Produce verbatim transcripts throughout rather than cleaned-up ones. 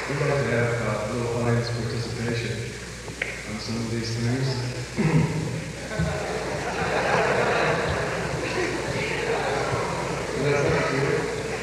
We'd like to have uh, a little audience participation on some of these things. That's not good.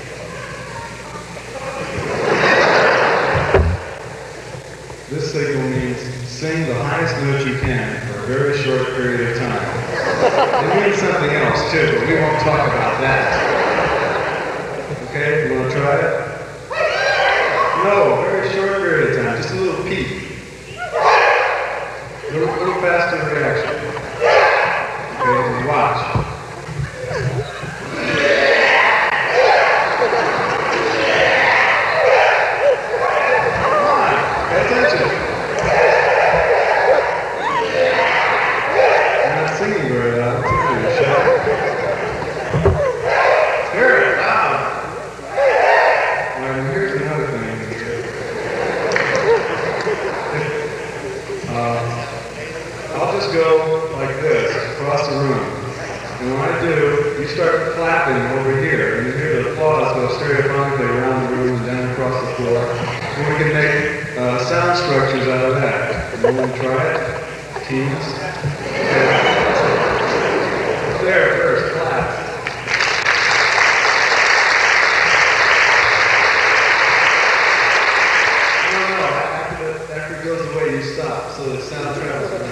This signal means sing the highest note you can for a very short period of time. It means something else too, but we won't talk about that. Okay, you want to try it? No, very short period of time, just a little peak. A little, little faster reaction. Okay, and watch. Come on, pay attention. You're not singing very loud, too, you're shouting. Hear it loud. And here's another thing. Uh, I'll just go like this, across the room. And when I do, you start clapping over here, and you hear the applause go stereophonically around the room and down across the floor. And we can make uh, sound structures out of that. You want to try it? Teams? Okay. There, first, clap. No, no, after, the, after it goes away, you stop, so the sound travels.